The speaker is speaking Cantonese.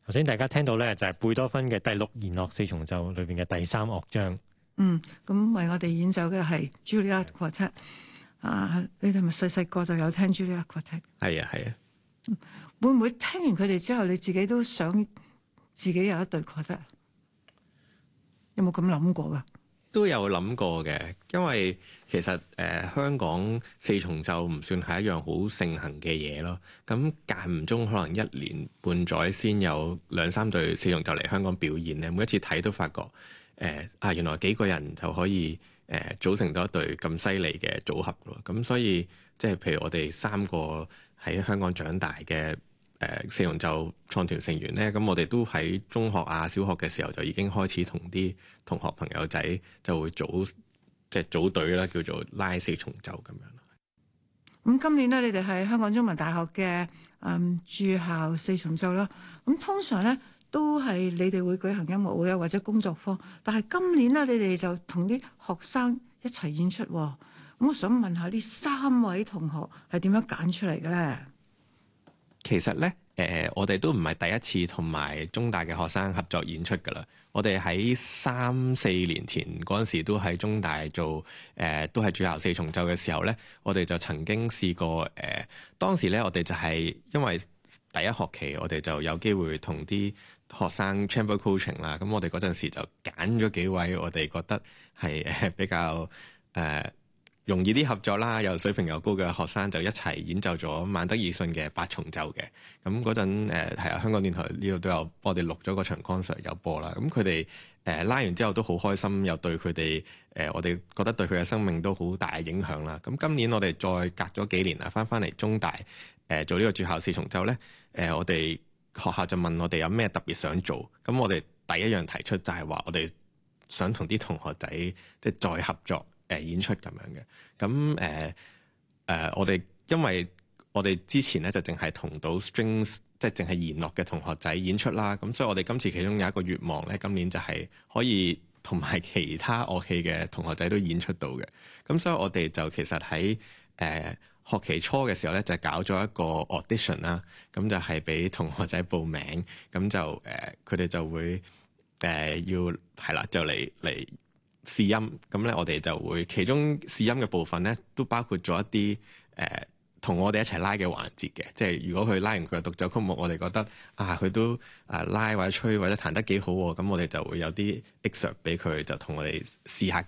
頭先大家聽到咧就係貝多芬嘅第六弦樂四重奏裏邊嘅第三樂章。 咁為我哋演奏嘅係 Juilliard Quartet。你哋係咪細細個就有聽 Juilliard Quartet？ 係啊。 會唔會聽完佢哋之後，你自己都想自己有一隊 Quartet？有冇咁諗過㗎？ 都有諗過嘅，因為其實香港四重奏唔算係一樣好盛行嘅嘢咯。咁間唔中可能一年半載先有兩三隊四重奏嚟香港表演咧。每一次睇都發覺原來幾個人就可以組成到一隊咁犀利嘅組合咯。咁所以即係譬如我哋三個喺香港長大嘅四重奏創團成員咧，咁我哋都喺中學啊、小學嘅時候就已經開始同啲同學朋友仔就會組隊啦，叫做拉四重奏咁樣。 咁今年咧，你哋係香港中文大學嘅駐校四重奏啦。咁通常咧都係你哋會舉行音樂會啊，或者工作坊。但係今年咧，你哋就同啲學生一齊演出。咁我想問下呢三位同學係點樣揀出嚟嘅咧？ 其實咧，我哋都唔係第一次同埋中大嘅學生合作演出㗎啦。我哋喺3-4年前嗰陣時都喺中大做，都係駐校四重奏嘅時候咧，我哋就曾經試過，當時咧我哋就係因為第一學期我哋就有機會同啲學生 chamber coaching 啦。咁我哋嗰陣時就揀咗幾位我哋覺得係比較容易啲合作啦，又水平又高嘅學生就一齊演奏咗曼德爾遜嘅8重奏嘅。咁嗰陣係啊，香港電台呢度都有幫我哋錄咗個場 concert 有播啦。咁佢哋拉完之後都好開心，又對佢哋我哋覺得對佢嘅生命都好大影響啦。咁今年我哋再隔咗幾年啦，翻嚟中大做呢個駐校四重奏咧，我哋學校就問我哋有咩特別想做。咁我哋第一樣提出就係話我哋想同啲同學仔即係再合作。演出咁樣嘅，咁我哋因為我哋之前咧就淨係同到 strings， 即係淨係弦樂嘅同學仔演出啦，咁所以我哋今次其中有一個願望咧，今年就係可以同埋其他樂器嘅同學仔都演出到嘅。咁所以我哋就其實喺學期初嘅時候咧，就搞咗一個 audition 啦，咁就係俾同學仔報名，咁就佢哋就會要係啦，就嚟試音。咁咧我哋就會其中試音嘅部分咧，都包括咗一啲同我哋一齊拉嘅環節嘅。即係如果佢拉完佢嘅獨奏曲目，我哋覺得佢都拉或者吹或者彈得幾好喎，咁我哋就會有啲 excerpt 俾佢，就同我哋試下